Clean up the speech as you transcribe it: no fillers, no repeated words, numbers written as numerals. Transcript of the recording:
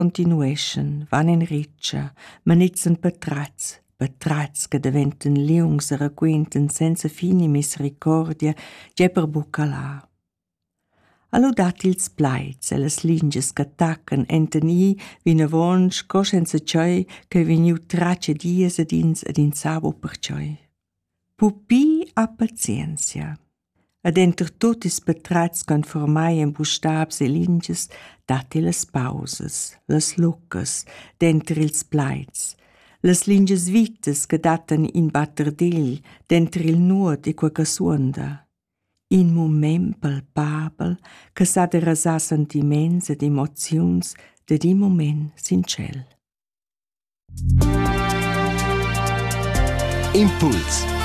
continueschen, van in riccia, manizzan patrazs che diventen liungs e racquenten senza fini misericordia, gie per bucalà. Allo dat ils plaids e las linges che attaccan enten i vinavonsch co senza cioi che veniu trace dies ed in sabo per cioi. Pupi ha pazienza. Ed enter tot is patrazs conformai en bustabs e linges dati las pausas, las lucas, denter ils plaids, las linges vitas che datan in batterdegl, denter il nuot e quaca suonda. In moment palpabel che s'ha de rasar sentiments ed emoziuns de di moment sincel. Impuls.